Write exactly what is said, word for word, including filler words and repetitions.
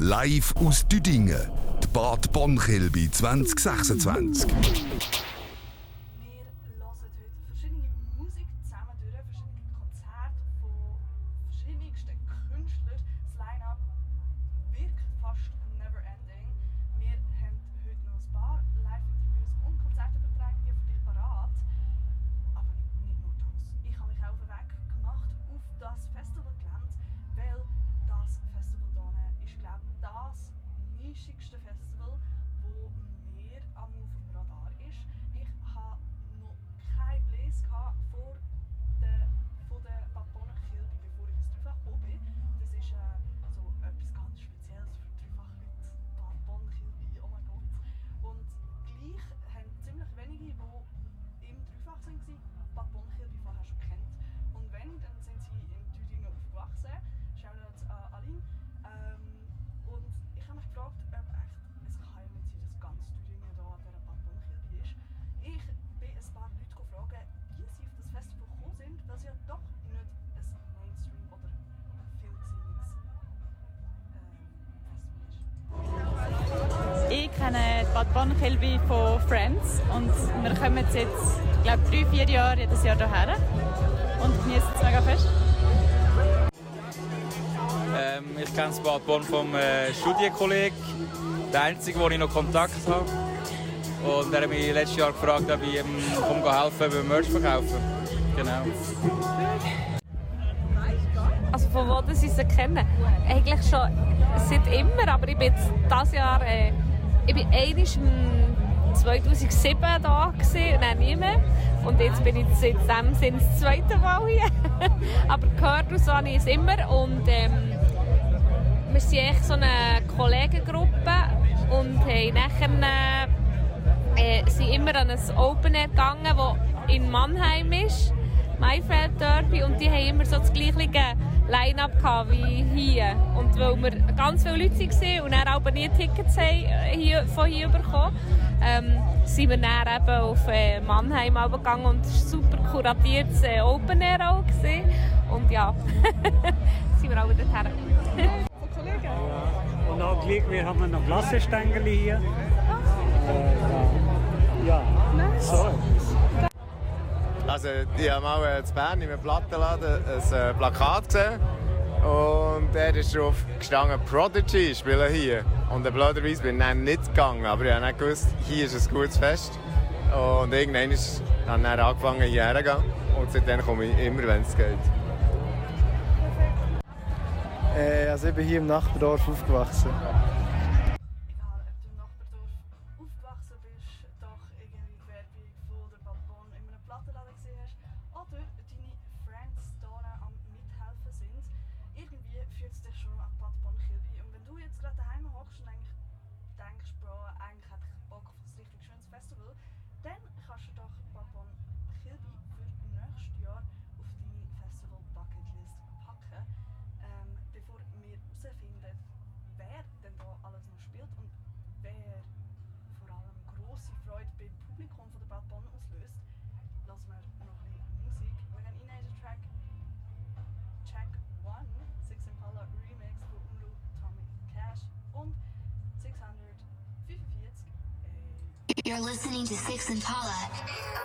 Live aus Düdingen. Die Bad Bonn-Kilby zwanzig sechsundzwanzig. Ich kenne Bad Bonn-Kilby von Friends und wir kommen jetzt, jetzt glaube drei, vier Jahre jedes Jahr hierher und genießen es mega fest. Ähm, ich kenne das Bad Bonn vom äh, Studienkollegen, der einzige, wo ich noch Kontakt habe. Und er hat mich letztes Jahr gefragt, ob ich ihm helfen kann beim Merch verkaufen. Genau. Also von wo sie sie kennen? Eigentlich schon seit immer, aber ich bin jetzt dieses Jahr, äh, ich bin einmal zweitausendsieben da gewesen, und dann nie mehr. Und jetzt bin ich seitdem sind das zweite Mal hier. Aber gehört und so habe ich es immer. Und ähm, wir sind echt so eine Kollegengruppe und haben nachher äh, sind immer an ein Open Air gegangen, das in Mannheim ist. Maifeld Derby, und die haben immer so das gleiche Line-Up wie hier. Und weil wir ganz viele Leute waren und dann aber nie Tickets haben, hier, von hier bekommen, ähm, sind wir dann eben auf äh, Mannheim gegangen und es war super kuratiertes äh, Open Air auch gewesen. Und ja, sind wir auch wieder dorthin. Von Kollegen? Ja. Und auch gleich, wir haben noch Glassestängel hier. Äh, ja, so. Also, ich habe mal in Bern in einem Plattenladen ein Plakat gesehen und der ist darauf gestanden, Prodigy spielen hier. Und blöderweise bin ich dann nicht gegangen, aber ich habe nicht gewusst, hier ist ein gutes Fest. Und irgendwann habe ich dann angefangen, hierher zu gehen und seitdem komme ich immer, wenn es geht. Äh, also ich bin hier im Nachbardorf aufgewachsen. You're listening to Six Impala.